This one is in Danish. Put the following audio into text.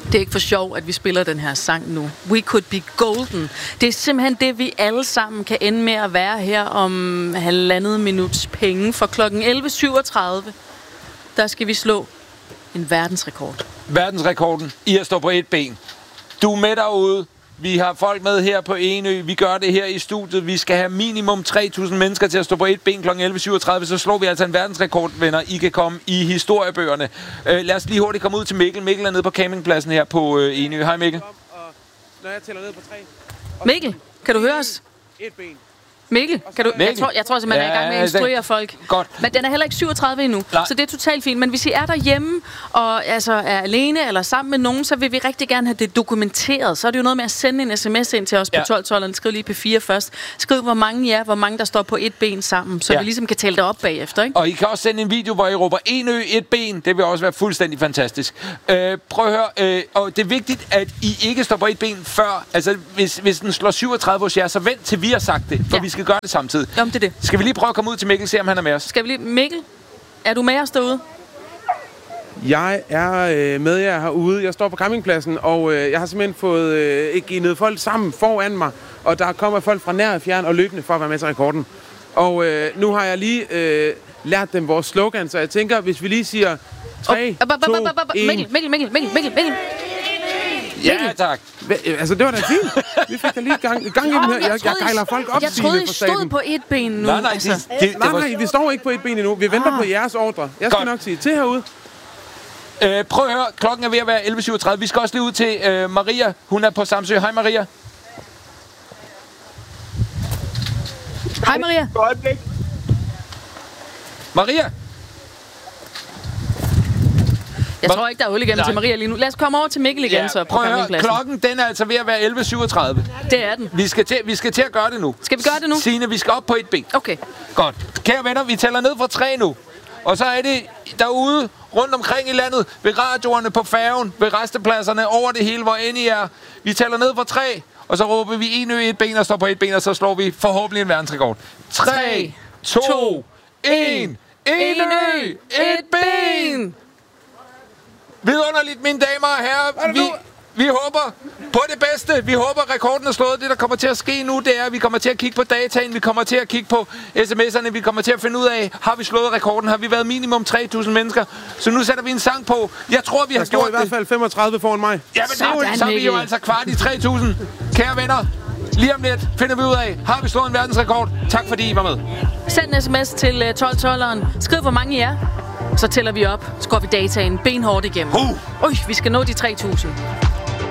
Det er ikke for sjov, at vi spiller den her sang nu. We could be golden. Det er simpelthen det, vi alle sammen kan ende med at være her om 1,5 minuts penge. For klokken 11.37, der skal vi slå en verdensrekord. Verdensrekorden i at stå på et ben. Du er med derude. Vi har folk med her på Enø. Vi gør det her i studiet. Vi skal have minimum 3.000 mennesker til at stå på et ben kl. 11.37. Så slår vi altså en verdensrekord, venner. I kan komme i historiebøgerne. Lad os lige hurtigt komme ud til Mikkel. Mikkel er nede på campingpladsen her på Enø. Hej Mikkel. Når jeg tæller ned på 3. Mikkel, kan du høre os? Et ben. Mikkel, kan du? Jeg tror simpelthen, jeg er i gang med at instruere folk. Godt. Men den er heller ikke 37 endnu, så det er totalt fint. Men hvis I er derhjemme og altså er alene eller sammen med nogen, så vil vi rigtig gerne have det dokumenteret. Så er det jo noget med at sende en sms ind til os på 1212'eren. Skriv lige P4 først. Skriv, hvor mange der står på et ben sammen, så vi ligesom kan tælle det op bagefter. Ikke? Og I kan også sende en video, hvor I råber Enø, et ben. Det vil også være fuldstændig fantastisk. Prøv at høre, og det er vigtigt, at I ikke står på et ben før. Altså, hvis den slår 37 hos jer, så vent til vi har sagt det, for vi skal gøre det samtidig. Jamen, det er det. Skal vi lige prøve at komme ud til Mikkel og se, om han er med os? Skal vi lige... Mikkel, er du med os derude? Jeg er med jer herude. Jeg står på campingpladsen, og jeg har simpelthen fået givet folk sammen foran mig. Og der kommer folk fra nær og fjern og løbende for at være med til rekorden. Og nu har jeg lige lært dem vores slogan, så jeg tænker, hvis vi lige siger 3, 2, 1... Mikkel. Ja, tak. Altså, det var da fint. Vi fik da lige gang i dem her. Jeg gejler folk op. Jeg troede, I stod på et ben nu. Nej, vi står ikke på et ben endnu. Vi venter på jeres ordre. Jeg skal nok sige til herude. Prøv at høre, klokken er ved at være 11.37. Vi skal også lige ud til Maria. Hun er på Samsø. Hej Maria. Hej Maria. Maria. Jeg tror ikke, der er hul igennem til Maria lige nu. Lad os komme over til Mikkel igen, så på campingpladsen. Klokken den er altså ved at være 11.37. Det er den. Vi skal til at gøre det nu. Skal vi gøre det nu? Signe, vi skal op på et ben. Okay. Godt. Kære venner, vi tæller ned fra 3 nu. Og så er det derude, rundt omkring i landet, ved radioerne, på færgen, ved restepladserne, over det hele, hvor end I er. Vi tæller ned fra 3, og så råber vi Enø et ben og står på et ben, og så slår vi forhåbentlig en verdensrekord. 3, 2, 1. Enø et ben! Vidunderligt, mine damer og herrer. Vi håber på det bedste. Vi håber, at rekorden er slået. Det, der kommer til at ske nu, det er, at vi kommer til at kigge på dataen. Vi kommer til at kigge på sms'erne. Vi kommer til at finde ud af, har vi slået rekorden? Har vi været minimum 3.000 mennesker? Så nu sætter vi en sang på. Jeg tror, vi har gjort det. Der står i hvert fald 35 foran mig. Ja, men så er vi jo altså kvart i 3.000. Kære venner, lige om lidt finder vi ud af, har vi slået en verdensrekord? Tak fordi I var med. Send en sms til 1212'eren. Skriv, hvor mange I er. Så tæller vi op. Så går vi dataen benhårdt igennem. Vi skal nå de 3.000.